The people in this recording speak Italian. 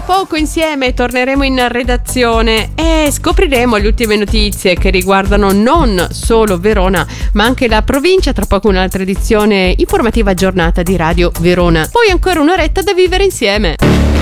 poco insieme torneremo in redazione e scopriremo le ultime notizie che riguardano non solo Verona ma anche la provincia. Tra poco un'altra edizione informativa aggiornata di Radio Verona. Poi ancora un'oretta da vivere insieme.